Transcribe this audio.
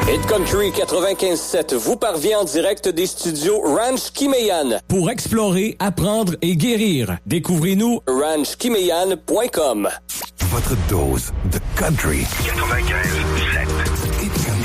Hit Country 95.7 vous parvient en direct des studios Ranch Kimeyan. Pour explorer, apprendre et guérir, découvrez-nous ranchkimeyan.com. Votre dose de country 95.7.